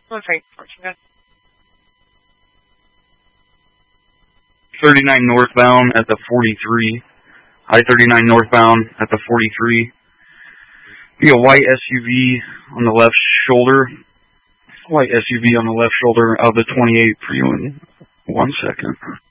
Okay, 14. 39 northbound at the 43. I-39 northbound at the 43. Be a white SUV on the left shoulder. White SUV on the left shoulder of the 28 for you in 1 second.